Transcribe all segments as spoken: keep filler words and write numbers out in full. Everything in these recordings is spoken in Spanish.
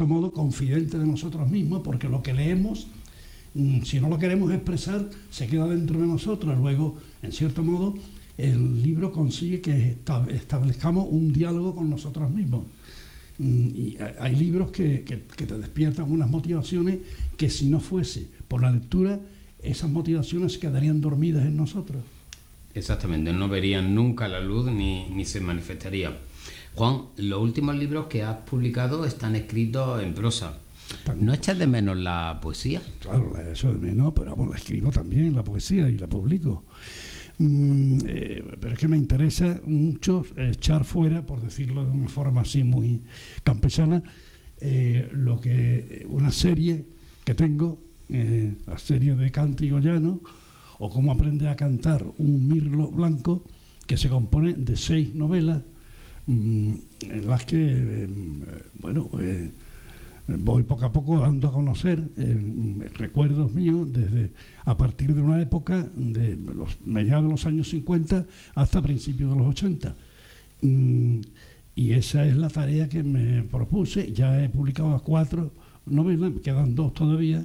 cierto modo, confidente de nosotros mismos, porque lo que leemos, si no lo queremos expresar, se queda dentro de nosotros. Luego, en cierto modo, el libro consigue que establezcamos un diálogo con nosotros mismos. Y hay libros que, que, que te despiertan unas motivaciones que, si no fuese por la lectura, esas motivaciones quedarían dormidas en nosotros. Exactamente, no verían nunca la luz ni, ni se manifestarían. Juan, los últimos libros que has publicado están escritos en prosa. ¿No echas de menos la poesía? Claro, la echo de menos, pero bueno, la escribo también, la poesía, y la publico. Mm, eh, pero es que me interesa mucho echar fuera, por decirlo de una forma así muy campesana, eh, lo que una serie que tengo, eh, la serie de Cántico Llano, o Cómo aprender a cantar un mirlo blanco, que se compone de seis novelas, mmm, en las que, eh, bueno, eh, voy poco a poco dando a conocer eh, recuerdos míos desde a partir de una época de los mediados de los años cincuenta hasta principios de los ochenta. Mm, y esa es la tarea que me propuse. Ya he publicado cuatro novelas, me quedan dos todavía.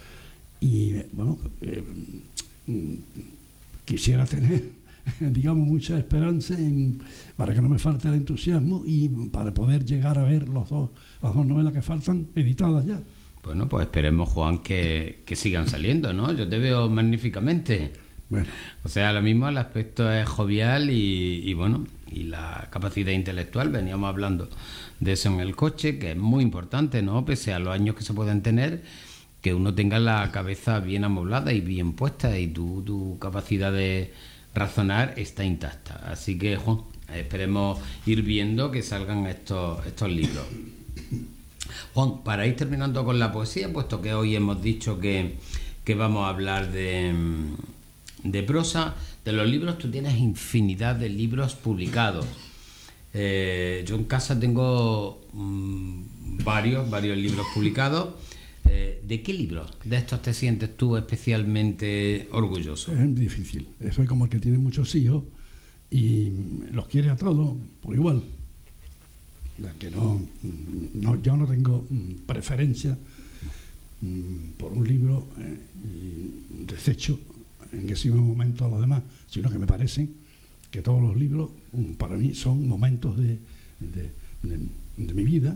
Y bueno, eh, quisiera tener, digamos, mucha esperanza en, para que no me falte el entusiasmo y para poder llegar a ver los dos, las dos novelas que faltan editadas ya. Bueno, pues esperemos, Juan, que, que sigan saliendo, ¿no? Yo te veo magníficamente. Bueno. O sea, ahora mismo el aspecto es jovial y, y bueno, y la capacidad intelectual, veníamos hablando de eso en el coche, que es muy importante, ¿no? Pese a los años que se pueden tener, que uno tenga la cabeza bien amoblada y bien puesta, y tu, tu capacidad de razonar está intacta. Así que, Juan, esperemos ir viendo que salgan estos, estos libros. Juan, para ir terminando con la poesía, puesto que hoy hemos dicho que, que vamos a hablar de, de prosa, de los libros, tú tienes infinidad de libros publicados. Eh, yo en casa tengo mmm, varios, varios libros publicados. Eh, ¿De qué libros de estos te sientes tú especialmente orgulloso? Es difícil. Soy como el que tiene muchos hijos y los quiere a todos por igual. Que no, no, yo no tengo preferencia por un libro eh, y desecho en ese momento a los demás, sino que me parece que todos los libros para mí son momentos de, de, de, de mi vida.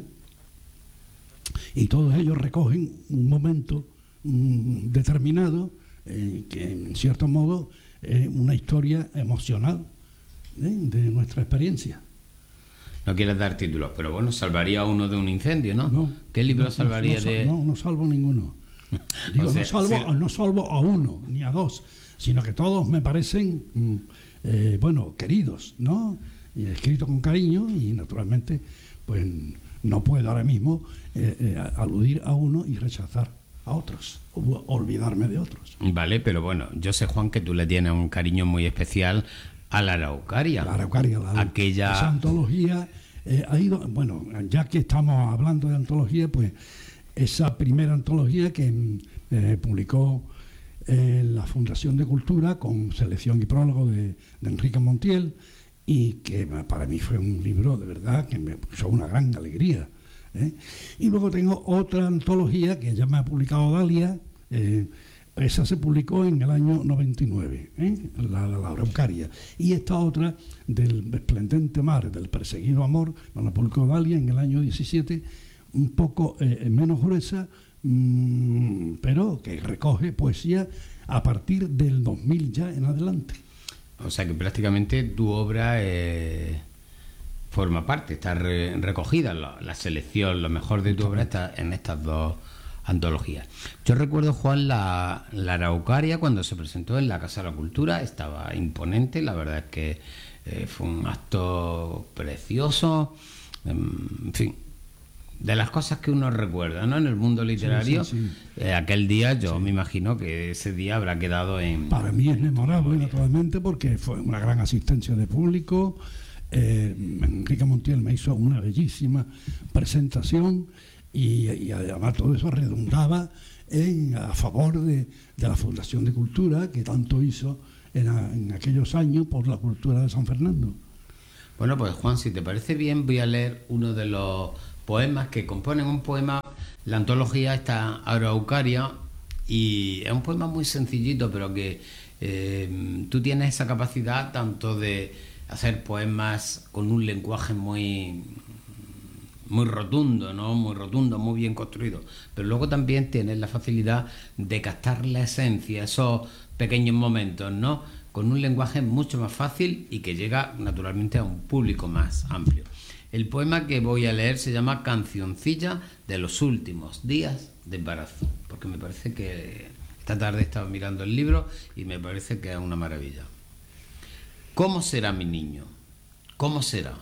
Y todos ellos recogen un momento mm, determinado eh, que, en cierto modo, es una historia emocional ¿eh? de nuestra experiencia. No quieres dar títulos, pero bueno, salvaría uno de un incendio, ¿no? no ¿Qué libro no, salvaría no, de...? No, no salvo ninguno. Digo, o sea, no, salvo, ser... no salvo a uno, ni a dos, sino que todos me parecen, mm, eh, bueno, queridos, ¿no? Y escrito con cariño y, naturalmente, pues... no puedo ahora mismo eh, eh, aludir a uno y rechazar a otros, o olvidarme de otros. Vale, pero bueno, yo sé, Juan, que tú le tienes un cariño muy especial a la Araucaria. La Araucaria, la, aquella... esa antología eh, ha ido, bueno, ya que estamos hablando de antología, pues esa primera antología que eh, publicó eh, la Fundación de Cultura con selección y prólogo de, de Enrique Montiel, y que para mí fue un libro de verdad que me puso una gran alegría, ¿eh? Y luego tengo otra antología que ya me ha publicado Dalia, eh, esa se publicó en el año noventa y nueve, ¿eh? la, la, la Araucaria, y esta otra del esplendente mar, del perseguido amor, me la publicó Dalia en el año diecisiete, un poco eh, menos gruesa, mmm, pero que recoge poesía a partir del dos mil ya en adelante. O sea que prácticamente tu obra eh, forma parte, está re, recogida, la, la selección, lo mejor de tu obra está en estas dos antologías. Yo recuerdo, Juan, la, la Araucaria cuando se presentó en la Casa de la Cultura, estaba imponente, la verdad es que eh, fue un acto precioso, en fin, de las cosas que uno recuerda, ¿no? En el mundo literario, sí, sí, sí. Eh, aquel día, yo sí. me imagino que ese día habrá quedado en... Para mí es memorable, naturalmente, porque fue una gran asistencia de público. Eh, Enrique Montiel me hizo una bellísima presentación y, y además todo eso redundaba en, a favor de, de la Fundación de Cultura, que tanto hizo en, en aquellos años por la cultura de San Fernando. Bueno, pues Juan, si te parece bien, voy a leer uno de los poemas que componen un poema. La antología está Araucaria y es un poema muy sencillito, pero que eh, tú tienes esa capacidad tanto de hacer poemas con un lenguaje muy muy rotundo, ¿no? Muy rotundo, muy bien construido, pero luego también tienes la facilidad de captar la esencia, esos pequeños momentos, ¿no? Con un lenguaje mucho más fácil y que llega naturalmente a un público más amplio. El poema que voy a leer se llama Cancioncilla de los últimos días de embarazo, porque me parece que esta tarde he estado mirando el libro y me parece que es una maravilla. ¿Cómo será mi niño? ¿Cómo será?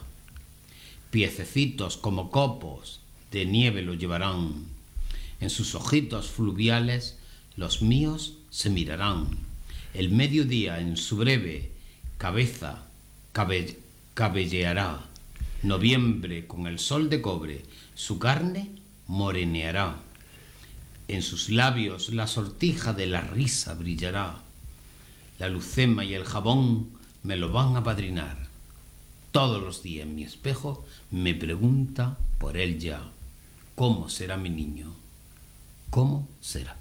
Piececitos como copos de nieve lo llevarán. En sus ojitos fluviales los míos se mirarán. El mediodía en su breve cabeza cabe- cabelleará. Noviembre con el sol de cobre su carne moreneará. En sus labios la sortija de la risa brillará. La lucema y el jabón me lo van a padrinar. Todos los días en mi espejo me pregunta por él ya. ¿Cómo será mi niño? ¿Cómo será?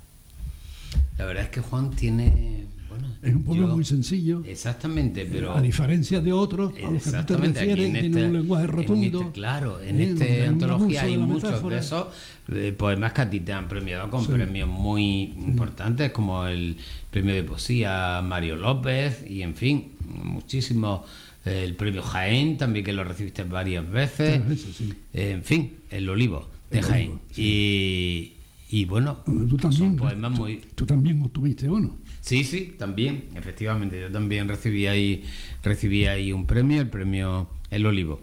La verdad es que Juan tiene... Bueno, es un poema yo, muy sencillo. Exactamente, pero... A diferencia de otros, a los que tú te refieres, tiene este, un lenguaje rotundo. En este, claro, en ¿eh? esta antología hay muchos metáfora. de esos de poemas que a ti te han premiado con sí. premios muy importantes, como el premio de poesía Mario López, y en fin, muchísimos... El premio Jaén también, que lo recibiste varias veces. Eso, sí. En fin, el Olivo de el Jaén. Olivo, sí. y, y bueno, tú también, son poemas muy... Tú, tú también obtuviste uno. Sí, sí, también, efectivamente. Yo también recibí ahí, recibí ahí un premio, el premio El Olivo.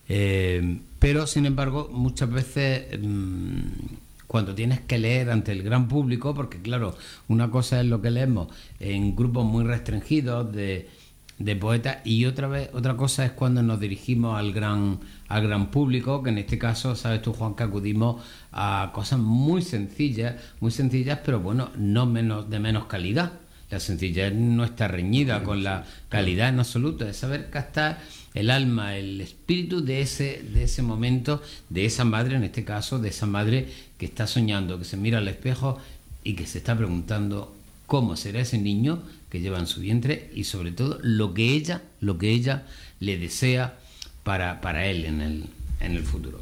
Eh, pero, sin embargo, muchas veces... Mmm, cuando tienes que leer ante el gran público, porque claro, una cosa es lo que leemos en grupos muy restringidos de... de poetas, y otra vez otra cosa es cuando nos dirigimos al gran al gran público, que en este caso sabes tú, Juan, que acudimos a cosas muy sencillas muy sencillas pero bueno, no menos de menos calidad. La sencillez no está reñida con la calidad en absoluto, es saber captar el alma, el espíritu de ese de ese momento, de esa madre, en este caso de esa madre que está soñando, que se mira al espejo y que se está preguntando cómo será ese niño que lleva en su vientre, y sobre todo lo que ella, lo que ella le desea para, para él en el, en el futuro.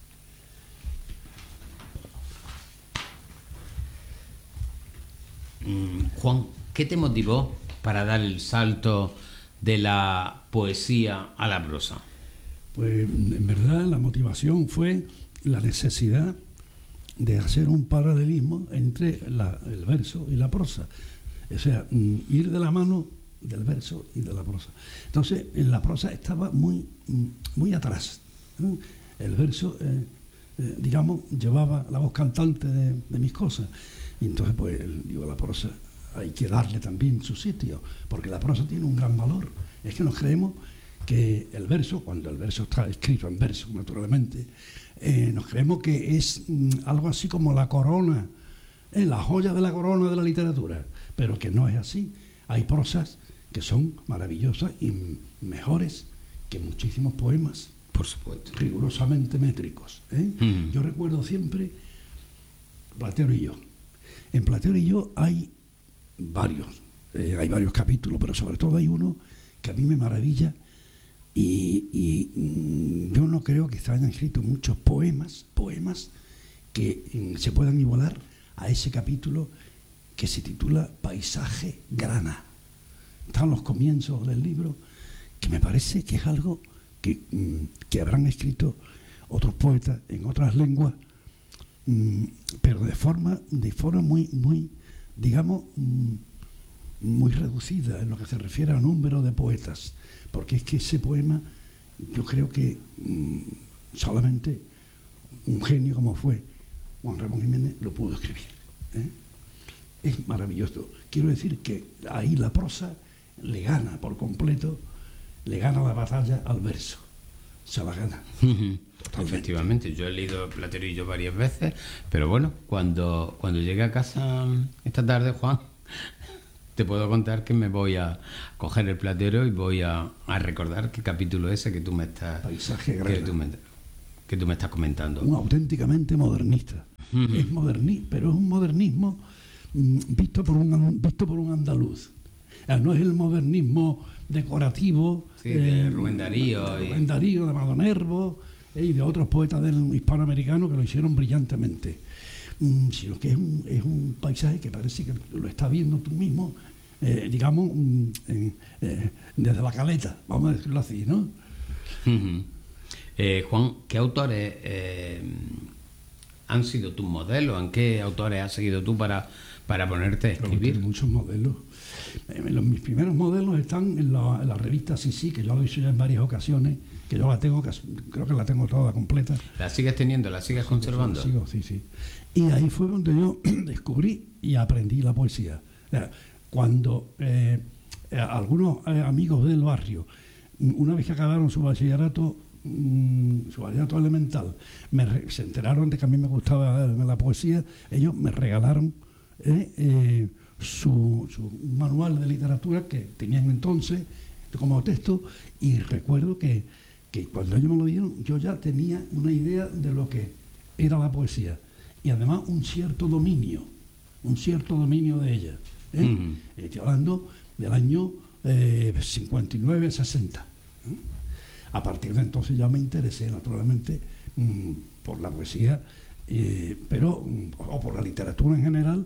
Mm, Juan, ¿qué te motivó para dar el salto de la poesía a la prosa? Pues en verdad la motivación fue la necesidad de hacer un paralelismo entre la, el verso y la prosa. O sea, ir de la mano del verso y de la prosa. Entonces, en la prosa estaba muy, muy atrás, ¿no? El verso, eh, eh, digamos, llevaba la voz cantante de, de mis cosas. Y entonces, pues, digo, la prosa hay que darle también su sitio, porque la prosa tiene un gran valor. Es que nos creemos que el verso, cuando el verso está escrito en verso, naturalmente, eh, nos creemos que es mm, algo así como la corona, eh, la joya de la corona de la literatura. Pero que no es así. Hay prosas que son maravillosas y mejores que muchísimos poemas. Por supuesto. Rigurosamente métricos, ¿eh? Mm. Yo recuerdo siempre Platero y yo. En Platero y yo hay varios, eh, hay varios capítulos, pero sobre todo hay uno que a mí me maravilla y, y mm, yo no creo que se hayan escrito muchos poemas, poemas que mm, se puedan igualar a ese capítulo que se titula Paisaje Grana. Están los comienzos del libro, que me parece que es algo que, que habrán escrito otros poetas en otras lenguas, pero de forma, de forma muy, muy, digamos, muy reducida en lo que se refiere al número de poetas, porque es que ese poema, yo creo que solamente un genio como fue Juan Ramón Jiménez lo pudo escribir, ¿eh? Es maravilloso. Quiero decir que ahí la prosa le gana por completo, le gana la batalla al verso. Se la gana. Efectivamente, yo he leído Platero y yo varias veces, pero bueno, cuando, cuando llegue a casa esta tarde, Juan, te puedo contar que me voy a coger el Platero y voy a, a recordar qué capítulo ese que tú me estás... Paisaje Grana. Que tú me, que tú me estás comentando. Un auténticamente modernista. Uh-huh. Es moderni, pero es un modernismo mm, visto por un visto por un andaluz. No es el modernismo decorativo, sí, de eh, Rubén Darío, de, Rubén Darío, de Amado Nervo eh, y de otros poetas del hispanoamericano que lo hicieron brillantemente, mm, sino que es un, es un paisaje que parece que lo estás viendo tú mismo, eh, digamos, mm, en, eh, desde la caleta, vamos a decirlo así, ¿no? Uh-huh. eh, Juan, ¿qué autores eh, han sido tus modelos? ¿En qué autores has seguido tú para, para ponerte a escribir? Tengo muchos modelos. Los, mis primeros modelos están en la, en la revista Sí Sí, que yo lo he hecho ya en varias ocasiones, que yo la tengo, creo que la tengo toda completa. ¿La sigues teniendo? ¿La sigues conservando? Sí, sí, sí. Y ahí fue donde yo descubrí y aprendí la poesía. Cuando eh, algunos eh, amigos del barrio, una vez que acabaron su bachillerato, mm, su bachillerato elemental, me re, se enteraron de que a mí me gustaba la poesía, ellos me regalaron eh, eh, Su, su manual de literatura que tenían entonces como texto, y recuerdo que, que cuando ellos me lo dieron yo ya tenía una idea de lo que era la poesía y además un cierto dominio, un cierto dominio de ella. ¿eh? Uh-huh. Estoy hablando del año eh, cincuenta y nueve, sesenta. ¿eh? A partir de entonces ya me interesé naturalmente mmm, por la poesía, eh, pero o por la literatura en general.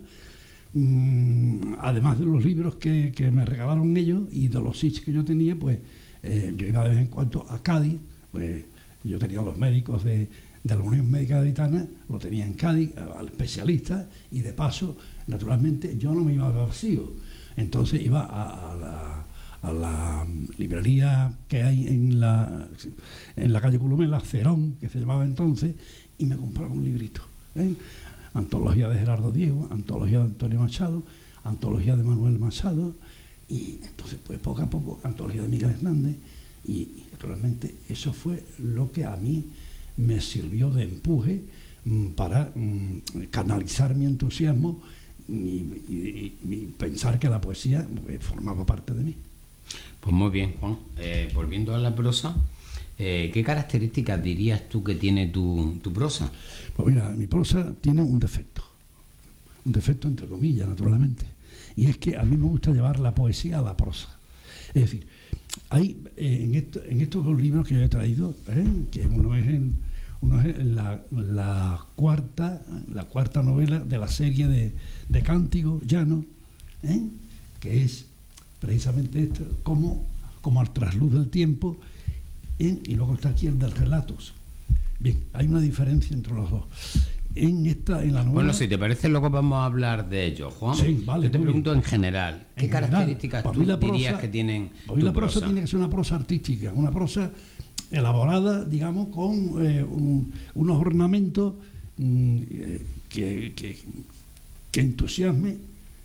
Mm, además de los libros que, que me regalaron ellos y de los sitios que yo tenía, pues eh, yo iba de vez en cuando a Cádiz, pues yo tenía los médicos de, de la Unión Médica Gaditana, lo tenía en Cádiz, al especialista, y de paso, naturalmente, yo no me iba vacío. Entonces iba a, a, la, a la librería que hay en la, en la calle Columela, Cerón, que se llamaba entonces, y me compraba un librito. ¿eh? Antología de Gerardo Diego, antología de Antonio Machado, antología de Manuel Machado, y entonces pues poco a poco antología de Miguel Hernández, y, y realmente eso fue lo que a mí me sirvió de empuje mm, para mm, canalizar mi entusiasmo y, y, y pensar que la poesía pues, formaba parte de mí. Pues muy bien, Juan. Eh, volviendo a la prosa, Eh, ¿qué características dirías tú que tiene tu, tu prosa? Pues mira, mi prosa tiene un defecto, un defecto entre comillas, naturalmente, y es que a mí me gusta llevar la poesía a la prosa. Es decir, hay eh, en, esto, en estos dos libros que yo he traído, ¿eh? que uno es, en, uno es en la, la, cuarta, la cuarta novela de la serie de, de Cántigo Llano, ¿eh? que es precisamente esto, como, como al trasluz del tiempo. En, y luego está aquí el de relatos. Bien, hay una diferencia entre los dos. En esta, en la novela... Bueno, si te parece, luego vamos a hablar de ello, Juan. Sí, vale. Yo te pregunto bien. En general, ¿qué en características general, tú prosa, dirías que tienen hoy tu la prosa? prosa Tiene que ser una prosa artística, una prosa elaborada, digamos, con eh, un, unos ornamentos mm, que, que, que entusiasme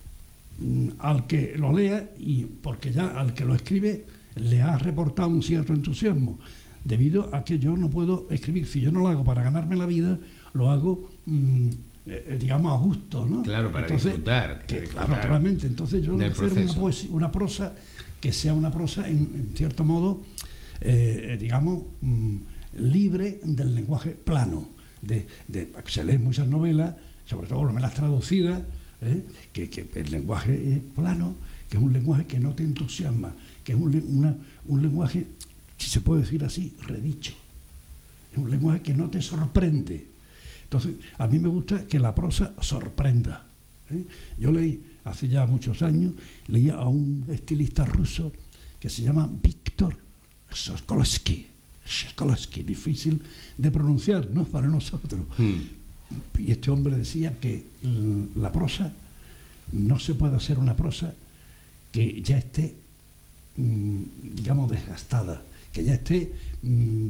mm, al que lo lea, y porque ya al que lo escribe le ha reportado un cierto entusiasmo, debido a que yo no puedo escribir. Si yo no lo hago para ganarme la vida, lo hago, mmm, eh, digamos, a gusto, ¿no? Claro, para entonces, disfrutar. Que, disfrutar claro, claramente. Entonces yo debo hacer una, poesía, una prosa que sea una prosa, en, en cierto modo, eh, digamos, mmm, libre del lenguaje plano. De, de, se leen muchas novelas, sobre todo novelas traducidas, ¿eh? que, que el lenguaje es plano, que es un lenguaje que no te entusiasma, que es un, una, un lenguaje, si se puede decir así, redicho. Es un lenguaje que no te sorprende. Entonces, a mí me gusta que la prosa sorprenda. ¿eh? Yo leí, hace ya muchos años, leía a un estilista ruso que se llama Víctor Sokolovsky. Sokolovsky, difícil de pronunciar, ¿no? Para nosotros. Mm. Y este hombre decía que la prosa, no se puede hacer una prosa que ya esté, mmm, digamos, desgastada, que ya esté mmm,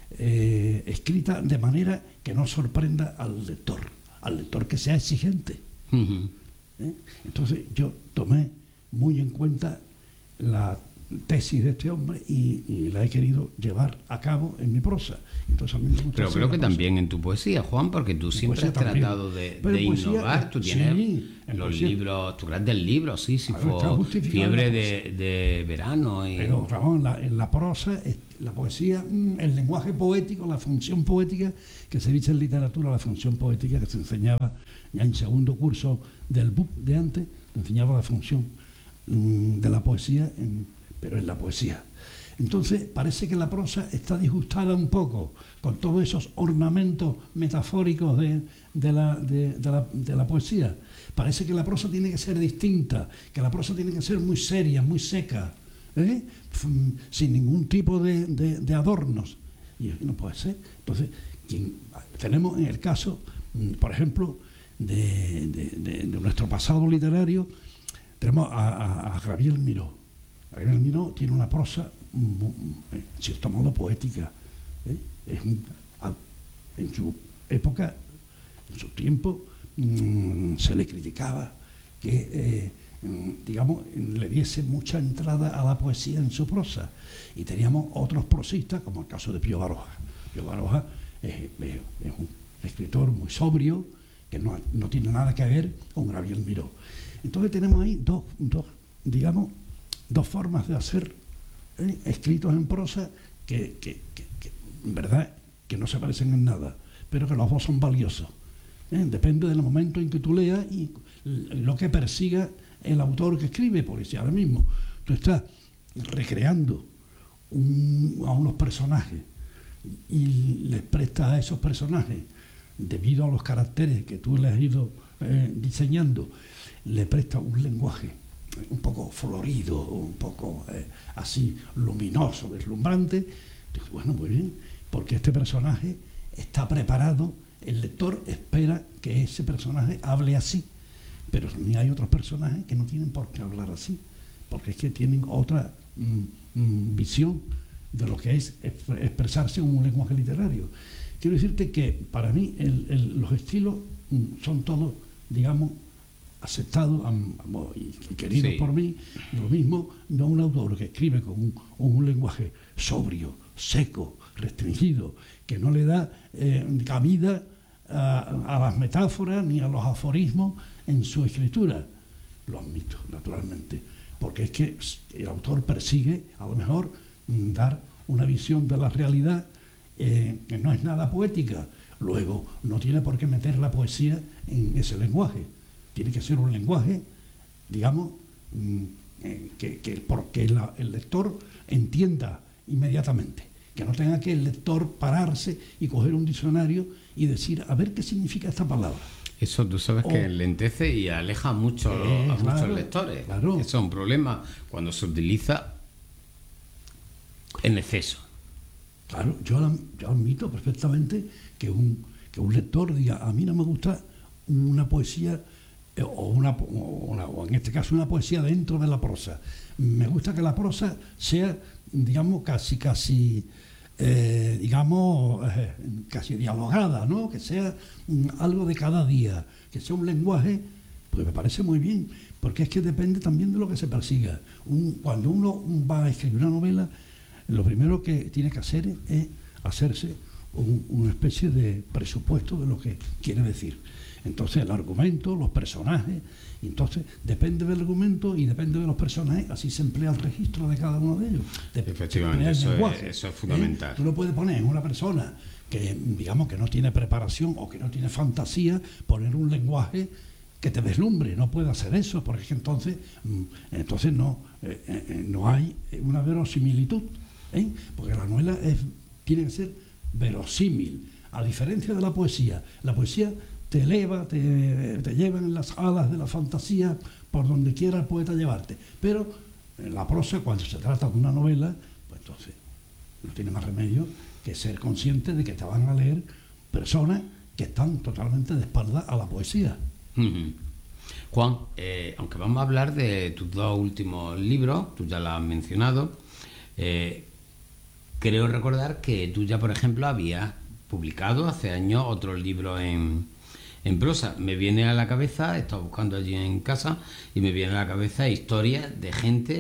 eh, escrita de manera que no sorprenda al lector, al lector que sea exigente. Uh-huh. ¿Eh? Entonces yo tomé muy en cuenta la tesis de este hombre y, y la he querido llevar a cabo en mi prosa. Entonces, a mí me gusta Pero hacer creo la que prosa. también en tu poesía, Juan, porque tú En siempre has poesía también. tratado de, Pero de en poesía, innovar. Tú tienes sí, en los poesía. libros, tus grandes libros, Claro, está Sísifo, justificado Fiebre en la de, de verano. Y... Pero, Ramón, en la, en la prosa, es- la poesía, mm, el lenguaje poético, la función poética, que se dice en literatura, la función poética que se enseñaba ya en segundo curso del B U P de antes, enseñaba la función mm, de la poesía, en- pero en la poesía. Entonces, parece que la prosa está disgustada un poco con todos esos ornamentos metafóricos de, de, la, de, de la, de la poesía. Parece que la prosa tiene que ser distinta, que la prosa tiene que ser muy seria, muy seca, ¿eh? F- sin ningún tipo de, de- de adornos. Y eso no puede ser. Entonces, quien- tenemos en el caso, mm, por ejemplo, de, de- de- de nuestro pasado literario, tenemos a, a, a Gabriel Miró. Gabriel Miró tiene una prosa, mm, en cierto modo, poética. ¿eh? Es un- a- en su época, en su tiempo, mm, se le criticaba que, eh, mm, digamos, le diese mucha entrada a la poesía en su prosa. Y teníamos otros prosistas, como el caso de Pío Baroja. Pío Baroja es, es- es un escritor muy sobrio, que no, no tiene nada que ver con Gabriel Miró. Entonces tenemos ahí dos, dos digamos, dos formas de hacer ¿eh? escritos en prosa que, que, que, que, en verdad, que no se parecen en nada, pero que los dos son valiosos. ¿eh? Depende del momento en que tú leas y lo que persiga el autor que escribe, porque si ahora mismo tú estás recreando un- a unos personajes y les prestas a esos personajes, debido a los caracteres que tú les has ido eh, diseñando, le prestas un lenguaje un poco florido, un poco eh, así luminoso, deslumbrante, dices, bueno, muy bien, porque este personaje está preparado, el lector espera que ese personaje hable así, pero también hay otros personajes que no tienen por qué hablar así, porque es que tienen otra mm, mm, visión de lo que es exp- expresarse en un lenguaje literario. Quiero decirte que para mí el- el- los estilos mm, son todos, digamos, aceptados am- am- y y queridos Sí. por mí. Lo mismo, no un autor que escribe con un, un lenguaje sobrio, seco, restringido, que no le da eh, cabida a, a las metáforas ni a los aforismos en su escritura. Lo admito, naturalmente, porque es que el autor persigue, a lo mejor, mm, dar una visión de la realidad eh, que no es nada poética. Luego, no tiene por qué meter la poesía en ese lenguaje. Tiene que ser un lenguaje, digamos, mm, eh, que, que porque la- el lector entienda inmediatamente, que no tenga que el lector pararse y coger un diccionario y decir, a ver qué significa esta palabra. Eso tú sabes O- que lentece y aleja mucho Eh, a muchos claro, lectores. claro. Eso es un problema cuando se utiliza en exceso. Claro, yo, la- yo admito perfectamente que un, que un lector diga, a mí no me gusta una poesía, eh, o, una, po- o una- o en este caso una poesía dentro de la prosa. Me gusta que la prosa sea, digamos, casi, casi, eh, digamos, eh, casi dialogada, ¿no? Que sea mm, algo de cada día, que sea un lenguaje, pues me parece muy bien, porque es que depende también de lo que se persiga. Un- cuando uno va a escribir una novela, lo primero que tiene que hacer es hacerse un- una especie de presupuesto de lo que quiere decir. Entonces el argumento, los personajes, y entonces depende del argumento y depende de los personajes, así se emplea el registro de cada uno de ellos. De- Efectivamente, se emplea el eso es- lenguaje, eso es ¿eh? fundamental. Tú no puedes poner en una persona que, digamos, que no tiene preparación o que no tiene fantasía, poner un lenguaje que te deslumbre. No puede hacer eso, porque es que entonces, mm, entonces no, eh, eh, no hay una verosimilitud, ¿eh? Porque la novela es, tiene que ser verosímil, a diferencia de la poesía. La poesía te eleva, te, te lleva en las alas de la fantasía por donde quiera el poeta llevarte. Pero en la prosa, cuando se trata de una novela, pues entonces no tiene más remedio que ser consciente de que te van a leer personas que están totalmente de espalda a la poesía. Ujú. Juan, eh, aunque vamos a hablar de tus dos últimos libros, tú ya lo has mencionado, eh, creo recordar que tú ya, por ejemplo, habías publicado hace años otro libro en, en prosa. Me viene a la cabeza, he estado buscando allí en casa, y me viene a la cabeza historias de gente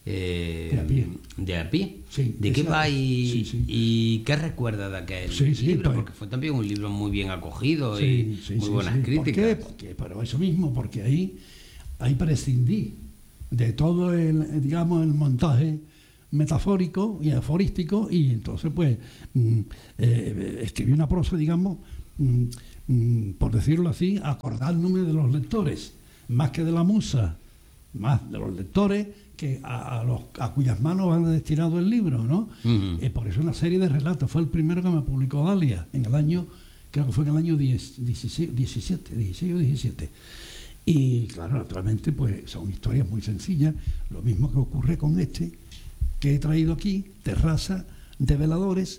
Eh, de a pie. De a pie. Sí, ¿De qué esa- va y, sí, sí. y qué recuerda de aquel Sí, sí, libro? pues- Porque fue también un libro muy bien acogido Sí, y sí, muy sí, buenas sí. ¿Por críticas. qué? Porque, pero eso mismo, porque ahí, ahí prescindí de todo el, digamos, el montaje metafórico y aforístico, y entonces pues mm, eh, escribí una prosa, digamos, mm, mm, por decirlo así, acordándome de los lectores, más que de la musa, más de los lectores que a, a los a cuyas manos van destinado el libro, ¿no? Ujú. Eh, por eso una serie de relatos. Fue el primero que me publicó Dalia en el año, creo que fue en el año diez, diecisiete, diecisiete, dieciséis o diecisiete. Y claro, naturalmente, pues son historias muy sencillas, lo mismo que ocurre con este que he traído aquí, Terraza de Veladores,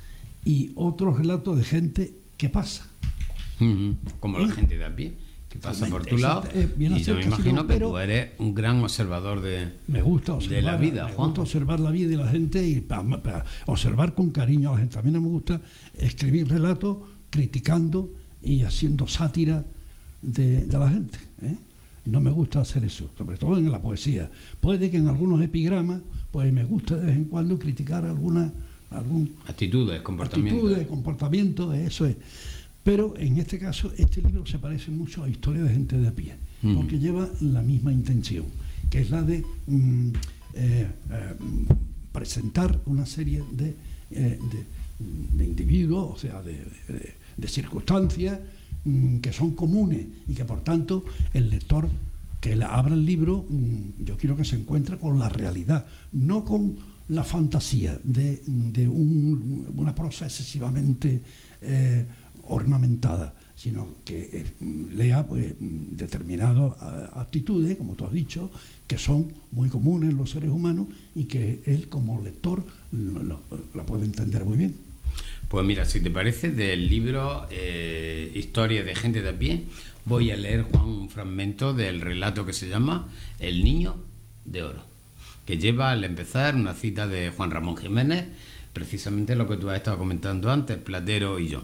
y otros relatos de gente que pasa. Ujú. Como la ¿Eh? gente de a pie, que pasa por tu Eso, lado. eh, viene a Y yo ser me casi imagino como- que pero- tú eres un gran observador de... Me gusta De observar la vida, me Juan. gusta observar la vida y la gente, y para, para observar con cariño a la gente. También me gusta escribir relatos criticando y haciendo sátira de, de la gente, ¿eh? No me gusta hacer eso, sobre todo en la poesía. Puede que en algunos epigramas, pues me gusta de vez en cuando criticar alguna algún Actitudes, comportamientos. actitudes, comportamiento, eso es. Pero en este caso, este libro se parece mucho a Historia de gente de a pie, Mm. porque lleva la misma intención, que es la de mm, eh, eh, presentar una serie de, eh, de, de individuos, o sea, de, de- de circunstancias mm, que son comunes y que por tanto el lector que le abra el libro, mm, yo quiero que se encuentre con la realidad, no con la fantasía de, de un- una prosa excesivamente eh, ornamentada, sino que eh, lea pues, determinadas a- actitudes, como tú has dicho, que son muy comunes en los seres humanos y que él como lector lo, lo- lo puede entender muy bien. Pues mira, si te parece, del libro eh, Historia de gente de a pie, voy a leer, Juan, un fragmento del relato que se llama El niño de oro, que lleva al empezar una cita de Juan Ramón Jiménez, precisamente lo que tú has estado comentando antes, Platero y yo.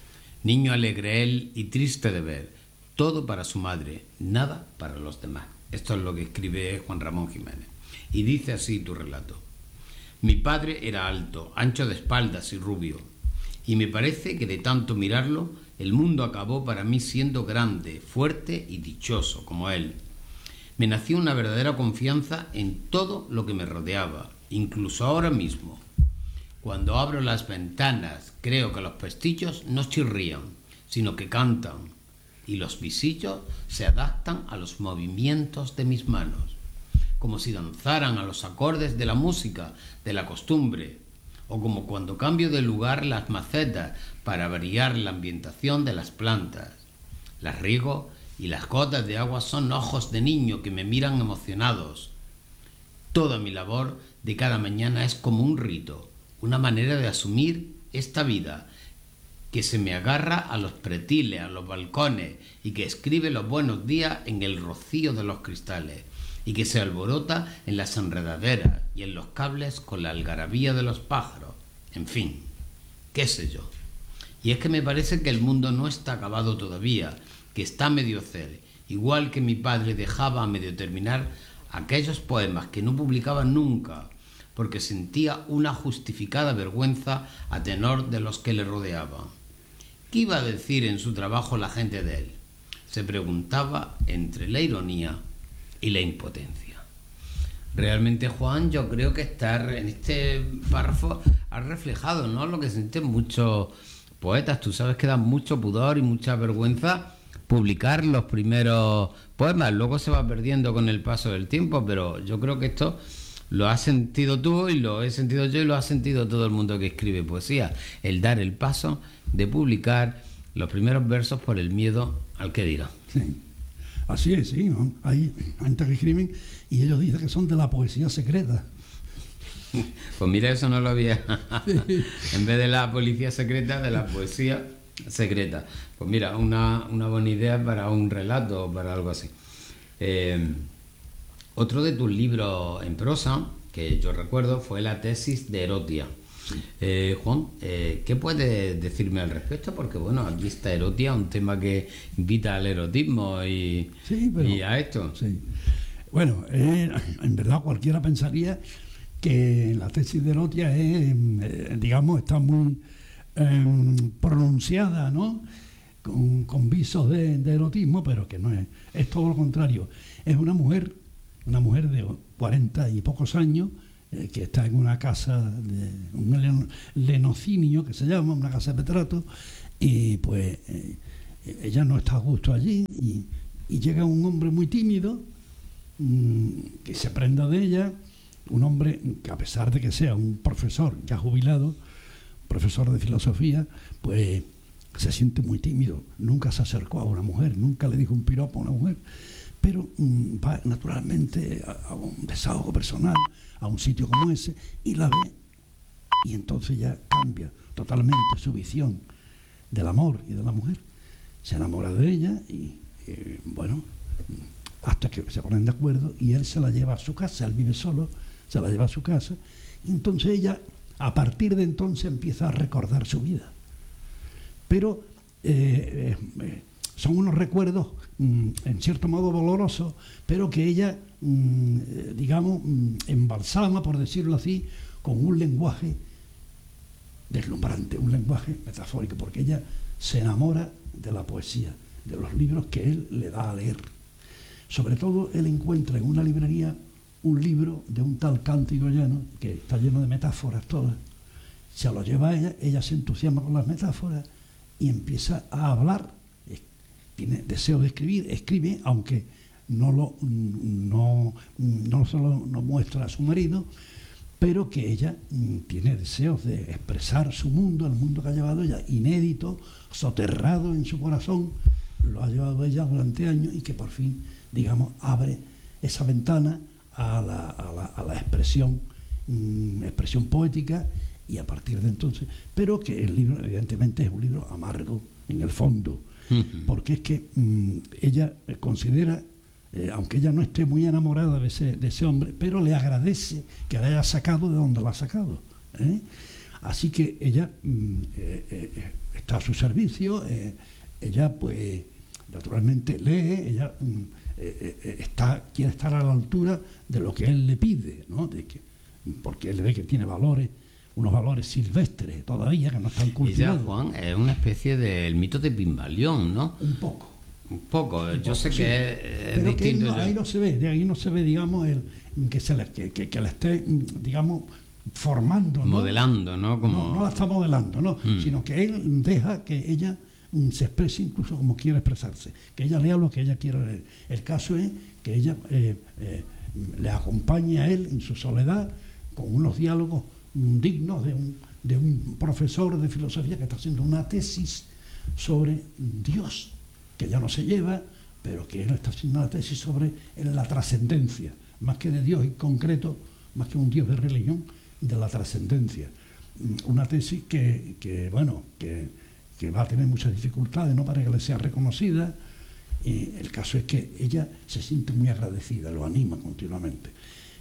Niño alegre él y triste de ver, todo para su madre, nada para los demás. Esto es lo que escribe Juan Ramón Jiménez. Y dice así tu relato. Mi padre era alto, ancho de espaldas y rubio, y me parece que de tanto mirarlo, el mundo acabó para mí siendo grande, fuerte y dichoso como él. Me nació una verdadera confianza en todo lo que me rodeaba, incluso ahora mismo. Cuando abro las ventanas, creo que los pestillos no chirrían, sino que cantan, y los visillos se adaptan a los movimientos de mis manos, como si danzaran a los acordes de la música, de la costumbre, o como cuando cambio de lugar las macetas para variar la ambientación de las plantas. Las riego y las gotas de agua son ojos de niño que me miran emocionados. Toda mi labor de cada mañana es como un rito, una manera de asumir esta vida, que se me agarra a los pretiles, a los balcones, y que escribe los buenos días en el rocío de los cristales, y que se alborota en las enredaderas y en los cables con la algarabía de los pájaros. En fin, qué sé yo. Y es que me parece que el mundo no está acabado todavía, que está a medio hacer, igual que mi padre dejaba a medio terminar aquellos poemas que no publicaba nunca, porque sentía una justificada vergüenza a tenor de los que le rodeaban. ¿Qué iba a decir en su trabajo la gente de él? Se preguntaba entre la ironía y la impotencia. Realmente, Juan, yo creo que estar en este párrafo ha reflejado, ¿no?, lo que sienten muchos poetas. Tú sabes que da mucho pudor y mucha vergüenza publicar los primeros poemas, luego se va perdiendo con el paso del tiempo, pero yo creo que esto lo has sentido tú y lo he sentido yo y lo ha sentido todo el mundo que escribe poesía, el dar el paso de publicar los primeros versos por el miedo al que dirá. Sí. Así es, sí, ¿no? Hay gente que escriben y ellos dicen que son de la poesía secreta. Pues mira, eso no lo había. En vez de la policía secreta, de la poesía secreta. Pues mira, una, una buena idea para un relato o para algo así. Eh, otro de tus libros en prosa, que yo recuerdo, fue la tesis de Erotia. Eh, Juan, eh, ¿qué puedes decirme al respecto? Porque bueno, aquí está Erotia, un tema que invita al erotismo y, Sí, pero, y a esto. Sí. Bueno, eh, en verdad cualquiera pensaría que la tesis de Erotia es, eh, digamos, está muy eh, pronunciada, ¿no? Con, con visos de, de erotismo, pero que no es, es todo lo contrario. Es una mujer, una mujer de cuarenta y pocos años, eh, que está en una casa, de un lenocinio que se llama, una casa de petrato, y pues eh, ella no está a gusto allí, y, y llega un hombre muy tímido, mmm, que se prenda de ella, un hombre que, a pesar de que sea un profesor ya jubilado, profesor de filosofía, pues se siente muy tímido, nunca se acercó a una mujer, nunca le dijo un piropo a una mujer, pero mmm, va naturalmente a, a un desahogo personal, a un sitio como ese, y la ve, y entonces ya cambia totalmente su visión del amor y de la mujer. Se enamora de ella y, eh, bueno, hasta que se ponen de acuerdo, y él se la lleva a su casa, él vive solo, se la lleva a su casa, y entonces ella, a partir de entonces, empieza a recordar su vida. Pero eh, eh, son unos recuerdos, mm, en cierto modo dolorosos, pero que ella, mm, digamos, mm, embalsama, por decirlo así, con un lenguaje deslumbrante, un lenguaje metafórico, porque ella se enamora de la poesía, de los libros que él le da a leer. Sobre todo, él encuentra en una librería un libro de un tal Cántico Llano, que está lleno de metáforas todas. Se lo lleva a ella, ella se entusiasma con las metáforas y empieza a hablar, tiene deseo de escribir, escribe, aunque no lo no, no solo no muestra a su marido, pero que ella tiene deseos de expresar su mundo, el mundo que ha llevado ella, inédito, soterrado en su corazón, lo ha llevado ella durante años, y que por fin, digamos, abre esa ventana a la, a la, a la expresión, mmm, expresión poética, y a partir de entonces, pero que el libro evidentemente es un libro amargo en el fondo, uh-huh. porque es que mmm, ella considera, eh, aunque ella no esté muy enamorada de ese, de ese hombre, pero le agradece que la haya sacado de donde la ha sacado, ¿eh? Así que ella mmm, eh, eh, está a su servicio, eh, ella pues naturalmente lee, ella mmm, eh, eh, está, quiere estar a la altura de lo que él le pide, ¿no? De que, porque él ve que tiene valores, unos valores silvestres todavía que no están cultivados. Y ya, Juan, es una especie del mito de Pigmalión, ¿no? Un poco. Un poco, un yo poco, sé sí. que es, es pero distinto. Que no, ahí no se ve, de ahí no se ve, digamos, el, que se le, que, que, que la esté, digamos, formando, ¿no? Modelando, ¿no? Como... No, no la está modelando, ¿no? Mm. Sino que él deja que ella se exprese incluso como quiere expresarse, que ella lea lo que ella quiere leer. El caso es que ella eh, eh, le acompañe a él en su soledad con unos diálogos dignos de un, de un profesor de filosofía que está haciendo una tesis sobre Dios, que ella no se lleva, pero que él está haciendo una tesis sobre la trascendencia, más que de Dios en concreto, más que un Dios de religión, de la trascendencia. Una tesis que, que bueno, que, que va a tener muchas dificultades, no para que le sea reconocida. Y el caso es que ella se siente muy agradecida, lo anima continuamente.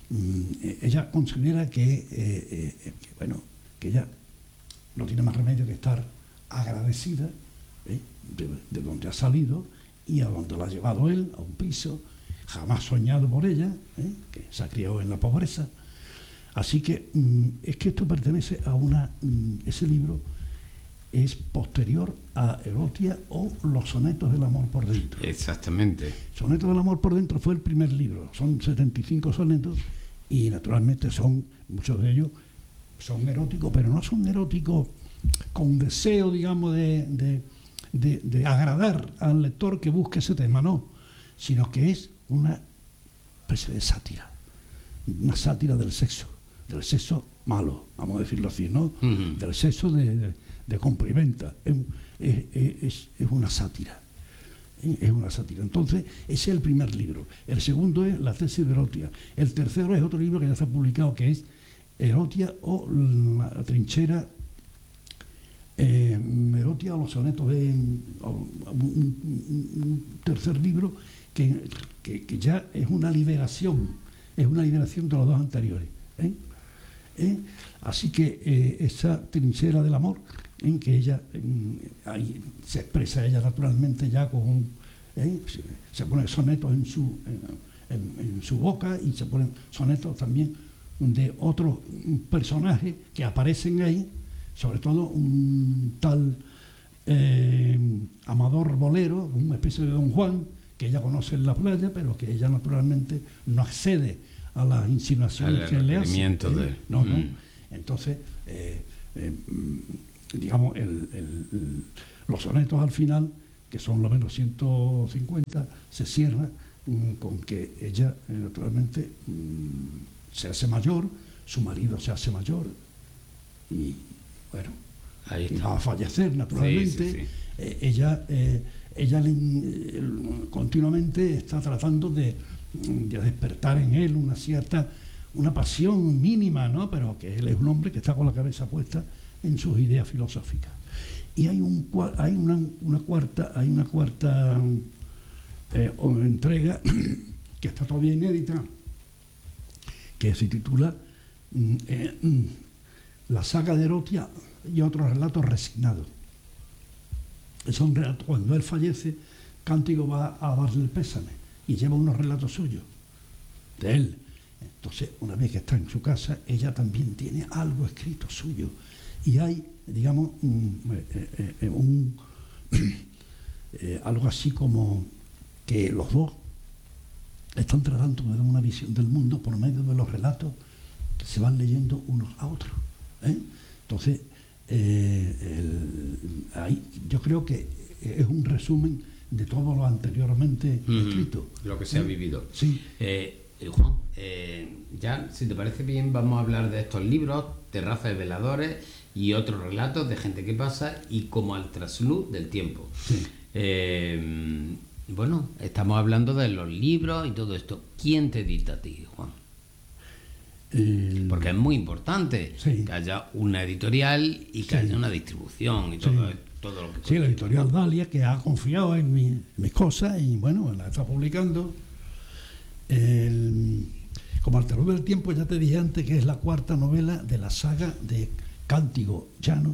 Ella considera que, eh, eh, que bueno, que ella no tiene más remedio que estar agradecida, ¿eh? de, de donde ha salido y a donde la ha llevado él, a un piso jamás soñado por ella, ¿eh? que se ha criado en la pobreza. Así que mmm, es que esto pertenece a una, mmm, ese libro es posterior a Erotia o Los sonetos del amor por dentro. Exactamente. Sonetos del amor por dentro fue el primer libro, son setenta y cinco sonetos y naturalmente son, muchos de ellos son eróticos, pero no son eróticos con deseo, digamos, de, de, de, de agradar al lector que busque ese tema, no, sino que es una especie de sátira, una sátira del sexo, del sexo malo, vamos a decirlo así, ¿no? Uh-huh. Del sexo de, de, de compra y venta. Es, es, es, es una sátira. Es una sátira. Entonces, ese es el primer libro. El segundo es la tesis de Erotia. El tercero es otro libro que ya está publicado, que es Erotia o la trinchera, eh, Erotia o los sonetos de o, un, un, un tercer libro que, que, que ya es una liberación, es una liberación de los dos anteriores. ¿eh? ¿Eh? Así que eh, esa trinchera del amor, en que ella en, ahí se expresa ella naturalmente ya con un, ¿eh? se, se pone sonetos en su en, en su boca, y se ponen sonetos también de otros personajes que aparecen ahí, sobre todo un tal eh, Amador Bolero, una especie de Don Juan, que ella conoce en la playa, pero que ella naturalmente no accede a las insinuaciones que le hace. ¿eh? De... No, no. Mm. Entonces, eh, eh, digamos, el, el, el, los sonetos al final, que son lo menos ciento cincuenta, se cierran mm, con que ella, eh, naturalmente, mm, se hace mayor, su marido se hace mayor, y bueno, ahí está. va a fallecer, naturalmente. Sí, sí, sí. Eh, ella eh, ella le, eh, continuamente está tratando de, de despertar en él una cierta, una pasión mínima, ¿no? Pero que él es un hombre que está con la cabeza puesta en sus ideas filosóficas. Y hay un hay una, una cuarta hay una cuarta eh, entrega que está todavía inédita, que se titula eh, La saga de Erotia y otros relatos resignados. Son relatos, cuando él fallece, Cántigo va a darle el pésame y lleva unos relatos suyos de él. Entonces, una vez que está en su casa, ella también tiene algo escrito suyo, y hay, digamos, un, eh, eh, un eh, algo así como que los dos están tratando de dar una visión del mundo por medio de los relatos que se van leyendo unos a otros, ¿eh? Entonces, eh, el, ahí, yo creo que es un resumen de todo lo anteriormente mm, escrito. Lo que se ¿eh? ha vivido. Sí. Eh, Juan, eh, ya, si te parece bien, vamos a hablar de estos libros, Terraza de Veladores y otros relatos de gente que pasa y como al trasluz del tiempo. Sí. Eh, bueno, estamos hablando de los libros y todo esto. ¿Quién te edita a ti, Juan? El... Porque es muy importante sí. que haya una editorial y que sí. haya una distribución y todo, sí. todo lo que... Sí, la editorial Dalia, que ha confiado en, mi, en mis cosas y bueno, la está publicando. El, como al trasluz del tiempo, ya te dije antes que es la cuarta novela de la saga de Cántigo Llano,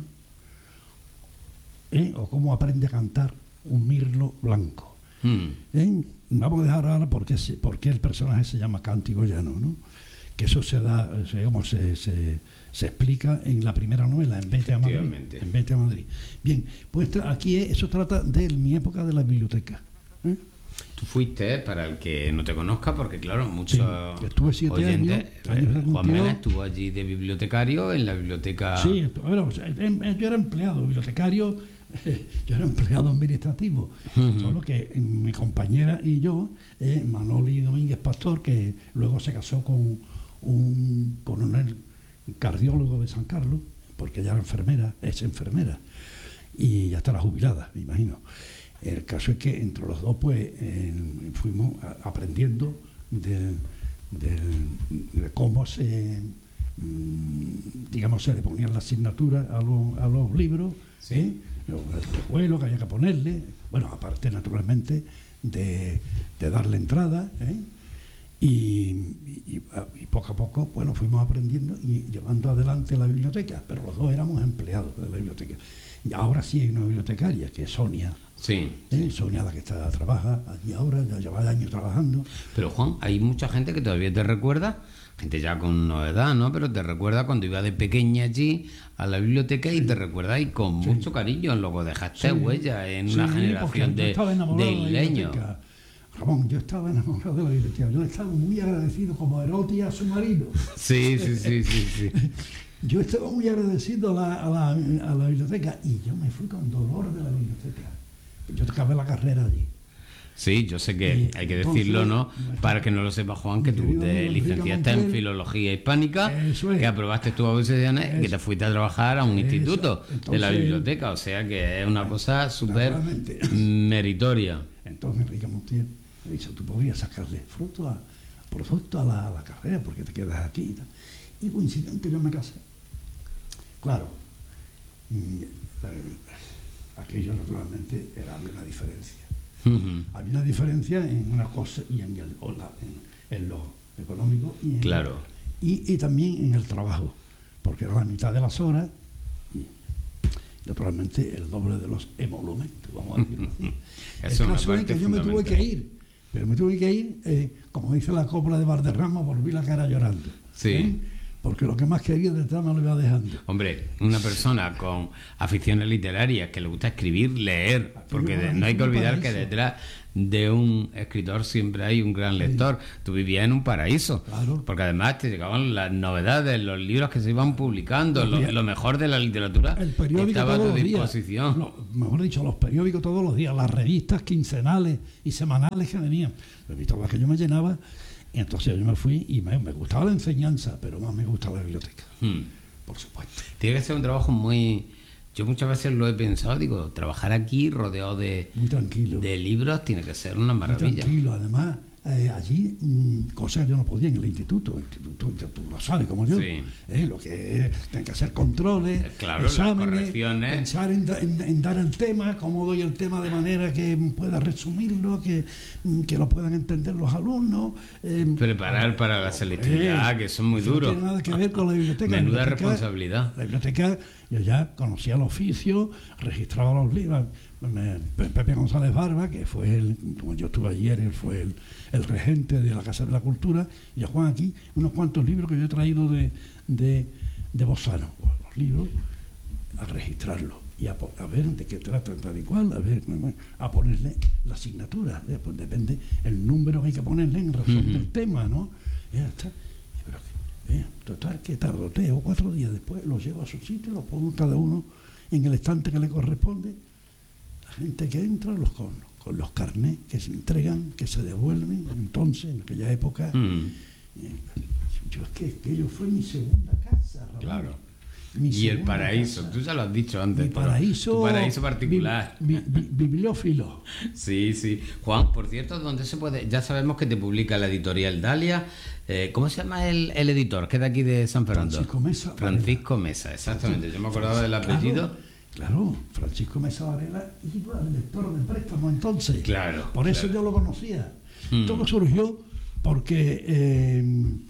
¿eh? O cómo aprende a cantar un mirlo blanco. Mm. ¿Eh? Vamos a dejar ahora por qué, por qué el personaje se llama Cántigo Llano, ¿no? Que eso se da, digamos, se, se, se explica en la primera novela, en Vete a Madrid. En Vete a Madrid. Bien, pues aquí eso trata de mi época de la biblioteca. ¿eh? Tú fuiste, para el que no te conozca, porque claro, muchos sí, estuve siete oyentes, años, años Juan Mena estuvo allí de bibliotecario en la biblioteca... Sí, bueno, yo era empleado bibliotecario, yo era empleado administrativo, uh-huh. Solo que mi compañera y yo, eh, Manoli Domínguez Pastor, que luego se casó con un coronel cardiólogo de San Carlos, porque ella era enfermera, es enfermera, y ya estará jubilada, me imagino. El caso es que entre los dos pues eh, fuimos a, aprendiendo de, de, de cómo se, mmm, digamos, se le ponían las asignaturas a, lo, a los libros, sí. ¿eh? El recuelo que había que ponerle, bueno, aparte naturalmente de, de darle entrada, ¿eh? y, y, y poco a poco, bueno, fuimos aprendiendo y llevando adelante la biblioteca, pero los dos éramos empleados de la biblioteca. Y ahora sí hay una bibliotecaria, que es Sonia. Sí. ¿Eh? Sonia, la que está, trabaja allí ahora, ya lleva años trabajando. Pero Juan, hay mucha gente que todavía te recuerda, gente ya con no edad, ¿no? Pero te recuerda cuando iba de pequeña allí a la biblioteca sí. y te recuerda y con sí. mucho cariño, luego dejaste sí. huella en sí, una generación de, de isleños. Ramón, yo estaba enamorado de la biblioteca, yo estaba muy agradecido como Erotia a su marido. Sí, sí, sí, sí, sí. Yo estaba muy agradecido a la, a, la, a la biblioteca y yo me fui con dolor de la biblioteca. Yo acabé la carrera allí. Sí, yo sé que y hay que entonces, decirlo, ¿no? Para que no lo sepa Juan, que tú te licenciaste en Filología Hispánica, es. que aprobaste tus audiciones y que te fuiste a trabajar a un eso. instituto entonces, de la biblioteca, o sea que es una cosa súper meritoria. Entonces Enrique Montiel me dice, tú podrías sacarle fruto a, fruto a la, a la carrera porque te quedas aquí y tal. Y coincidió en que yo me casé. Claro, y, aquello naturalmente era una diferencia. Uh-huh. Había una diferencia en una cosa y en, el, en, en lo económico y, en claro. el, y, y también en el trabajo, porque era la mitad de las horas y naturalmente el doble de los emolumentos, vamos a decirlo así. El caso es que yo me tuve que ir pero me tuve que ir, eh, como dice la copla de Valderrama, volví la cara llorando. Sí. ¿eh? Porque lo que más quería detrás me lo iba dejando. Hombre, una persona con aficiones literarias que le gusta escribir, leer, porque de, no hay que olvidar que detrás de un escritor siempre hay un gran lector. Sí. Tú vivías en un paraíso, claro. Porque además te llegaban las novedades, los libros que se iban publicando, lo, lo mejor de la literatura el periódico estaba a tu días, disposición. Lo, mejor dicho, los periódicos todos los días, las revistas quincenales y semanales que venían. Revistas las que yo me llenaba. Y entonces yo me fui y me, me gustaba la enseñanza, pero más me gustaba la biblioteca, hmm. por supuesto. Tiene que ser un trabajo muy... Yo muchas veces lo he pensado, digo, trabajar aquí rodeado de, muy tranquilo. de libros tiene que ser una maravilla. Muy tranquilo, además, eh, allí, mmm, cosas que yo no podía en el instituto, el instituto tú lo sabes como yo, sí. eh, lo que es, tienen que hacer controles, claro, exámenes, pensar en, en, en dar el tema, cómo doy el tema de manera que pueda resumirlo, que, que lo puedan entender los alumnos. Eh, Preparar para la selectividad, eh, que son muy duros. No tiene nada que ver con la biblioteca. Menuda la biblioteca, responsabilidad. La biblioteca, yo ya conocía el oficio, registraba los libros. Pepe González Barba, que fue el, como yo estuve ayer, él fue el, el regente de la Casa de la Cultura, y a Juan aquí unos cuantos libros que yo he traído de, de, de Bozano, los libros, a registrarlos y a, a ver de qué trata tal y cual, a ver, a ponerle la asignatura, ¿eh? Pues depende el número que hay que ponerle en razón uh-huh. del tema, ¿no? Y ya está. Pero, eh, total, que tardo tres o cuatro días después, los llevo a su sitio, los pongo cada uno en el estante que le corresponde. Gente que entra los con, con los carnés que se entregan, que se devuelven. Entonces, en aquella época, mm. eh, yo es que aquello fue mi segunda casa, Ramón. Claro. Mi y el paraíso, casa. Tú ya lo has dicho antes. Mi paraíso, tu paraíso particular. Bi, bi, bi, bibliófilo. Sí, sí. Juan, por cierto, ¿dónde se puede? Ya sabemos que te publica la editorial Dalia. Eh, ¿Cómo se llama el, el editor? Que es de aquí de San Fernando. Francisco Mesa. Francisco Mesa, exactamente. Yo me acordaba del apellido. Claro. Claro, Francisco Mesa Varela iba al lector de préstamo entonces. Claro. Por eso claro. yo lo conocía. Mm. Todo surgió porque eh,